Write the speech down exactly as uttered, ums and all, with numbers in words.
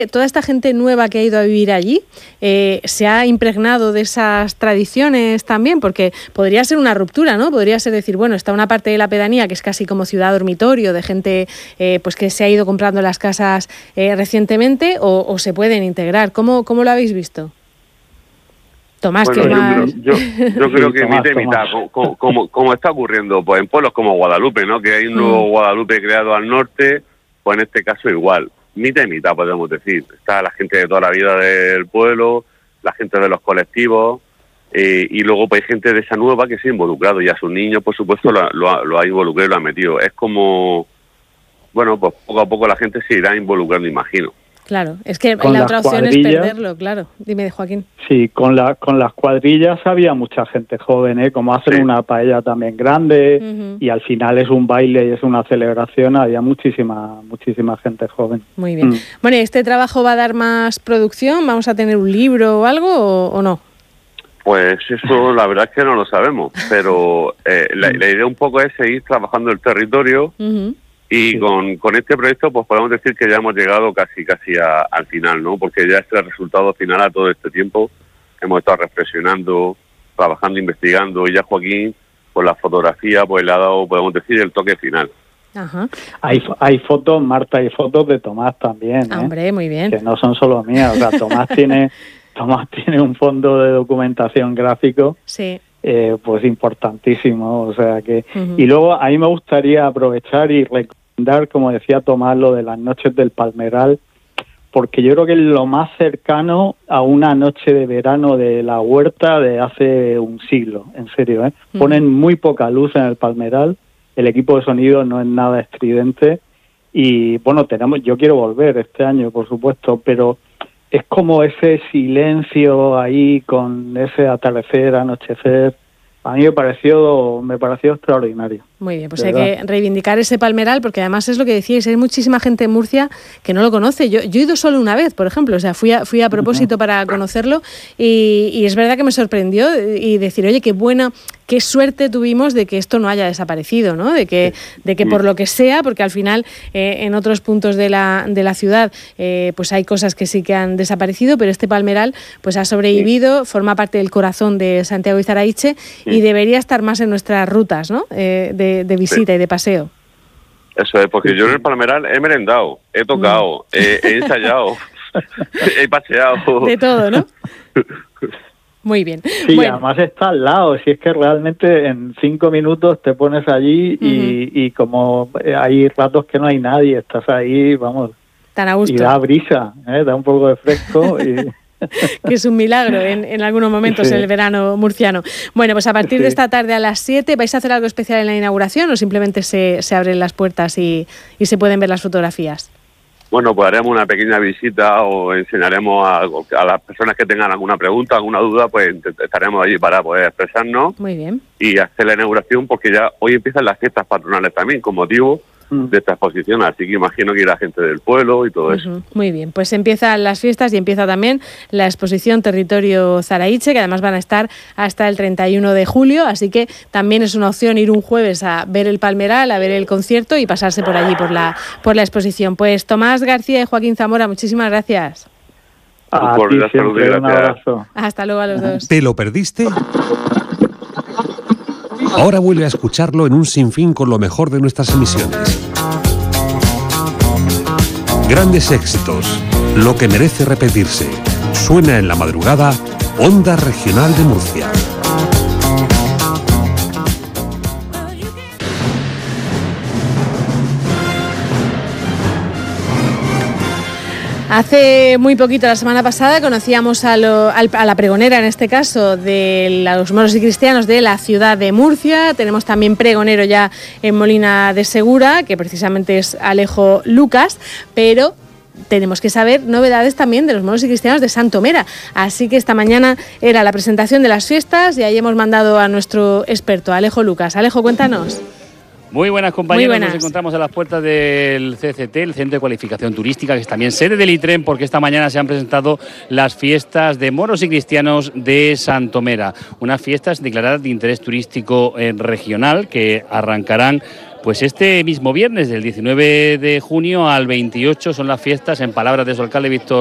Toda esta gente nueva que ha ido a vivir allí eh, se ha impregnado de esas tradiciones también, porque podría ser una ruptura, ¿no? Podría ser decir, bueno, está una parte de la pedanía que es casi como ciudad dormitorio de gente eh, pues que se ha ido comprando las casas eh, recientemente o, o se pueden integrar. ¿Cómo, cómo lo habéis visto? Tomás, bueno, que yo, más... creo, yo, yo creo que mitad y mitad, como, como, como está ocurriendo pues en pueblos como Guadalupe, ¿no? Que hay un nuevo mm. Guadalupe creado al norte, pues en este caso igual. Mitad y mitad, podemos decir. Está la gente de toda la vida del pueblo, la gente de los colectivos, eh, y luego pues hay gente de esa nueva que se ha involucrado, y a sus niños, por supuesto, lo, lo, ha, lo ha involucrado y lo ha metido. Es como, bueno, pues poco a poco la gente se irá involucrando, imagino. Claro, es que la otra opción es perderlo, claro. Dime, Joaquín. Sí, con, la, con las cuadrillas había mucha gente joven, ¿eh? Como hacen sí. una paella también grande uh-huh. y al final es un baile y es una celebración, había muchísima muchísima gente joven. Muy bien. Mm. Bueno, ¿este trabajo va a dar más producción? ¿Vamos a tener un libro o algo o, o no? Pues eso la verdad es que no lo sabemos, pero eh, la, la idea un poco es seguir trabajando el territorio. Uh-huh. Y sí. con, con este proyecto pues podemos decir que ya hemos llegado casi casi a, al final, ¿no? Porque ya es el resultado final a todo este tiempo. Hemos estado reflexionando, trabajando, investigando, y ya Joaquín, con la fotografía, pues le ha dado, podemos decir, el toque final. Ajá. Hay, hay fotos, Marta, hay fotos de Tomás también, ¿eh? Hombre, muy bien. Que no son solo mías, o sea, Tomás tiene, Tomás tiene un fondo de documentación gráfico. Sí. Eh, pues importantísimo, o sea que... Uh-huh. Y luego a mí me gustaría aprovechar y recomendar, como decía Tomás, lo de las noches del Palmeral, porque yo creo que es lo más cercano a una noche de verano de la huerta de hace un siglo, en serio, ¿eh? Uh-huh. Ponen muy poca luz en el Palmeral, el equipo de sonido no es nada estridente y, bueno, tenemos, yo quiero volver este año, por supuesto, pero... es como ese silencio ahí con ese atardecer, anochecer. A mí me pareció, me pareció extraordinario. Muy bien, pues hay que reivindicar ese Palmeral, porque además es lo que decíais, hay muchísima gente en Murcia que no lo conoce. Yo, yo he ido solo una vez, por ejemplo, o sea, fui a, fui a propósito para conocerlo y, y es verdad que me sorprendió y decir, oye, qué buena, qué suerte tuvimos de que esto no haya desaparecido, ¿no? De que, de que por lo que sea, porque al final eh, en otros puntos de la, de la ciudad eh, pues hay cosas que sí que han desaparecido, pero este Palmeral pues ha sobrevivido, forma parte del corazón de Santiago y Zaraiche y debería estar más en nuestras rutas, ¿no? Eh, de de visita sí. y de paseo. Eso es, porque yo en el Palmeral he merendado, he tocado, mm. he, he ensayado, he paseado. De todo, ¿no? Muy bien. Sí, bueno. Además está al lado, si es que realmente en cinco minutos te pones allí uh-huh. y, y como hay ratos que no hay nadie, estás ahí, vamos. Tan a gusto. Y da brisa, ¿eh? Da un poco de fresco y... que es un milagro en, en algunos momentos sí. en el verano murciano. Bueno, pues a partir sí. de esta tarde a las siete, ¿vais a hacer algo especial en la inauguración o simplemente se, se abren las puertas y, y se pueden ver las fotografías? Bueno, pues haremos una pequeña visita o enseñaremos a, a las personas que tengan alguna pregunta, alguna duda, pues estaremos allí para poder expresarnos. Muy bien. Y hacer la inauguración, porque ya hoy empiezan las fiestas patronales también, con motivo de esta exposición, así que imagino que irá gente del pueblo y todo eso. Uh-huh. Muy bien, pues empiezan las fiestas y empieza también la exposición Territorio Zaraiche, que además van a estar hasta el treinta y uno de julio, así que también es una opción ir un jueves a ver el Palmeral, a ver el concierto y pasarse por allí, por la por la exposición. Pues Tomás García y Joaquín Zamora, muchísimas gracias. A ti siempre, un abrazo. Hasta luego a los dos. ¿Te lo perdiste? Ahora vuelve a escucharlo en un sinfín con lo mejor de nuestras emisiones. Grandes éxitos, lo que merece repetirse. Suena en la madrugada, Onda Regional de Murcia. Hace muy poquito, la semana pasada, conocíamos a, lo, a la pregonera, en este caso, de los moros y cristianos de la ciudad de Murcia. Tenemos también pregonero ya en Molina de Segura, que precisamente es Alejo Lucas, pero tenemos que saber novedades también de los moros y cristianos de Santomera. Así que esta mañana era la presentación de las fiestas y ahí hemos mandado a nuestro experto, Alejo Lucas. Alejo, cuéntanos. Muy buenas, compañeros. Muy buenas. Nos encontramos a las puertas del C C T, el Centro de Cualificación Turística, que es también sede del ITREM, porque esta mañana se han presentado las fiestas de moros y cristianos de Santomera. Unas fiestas declaradas de interés turístico eh, regional que arrancarán Pues este mismo viernes, del diecinueve de junio al veintiocho, son las fiestas, en palabras de su alcalde Víctor